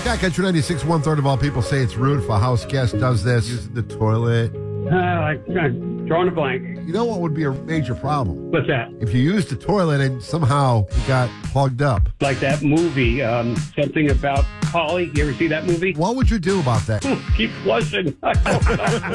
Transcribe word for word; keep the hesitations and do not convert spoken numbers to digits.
Scott Country ninety-six, one-third of all people say it's rude if a house guest does this, using the toilet. Uh, I'm drawing a blank. You know what would be a major problem? What's that? If you used the toilet and somehow it got plugged up. Like that movie, um, something about Polly. You ever see that movie? What would you do about that? Keep flushing. I don't know.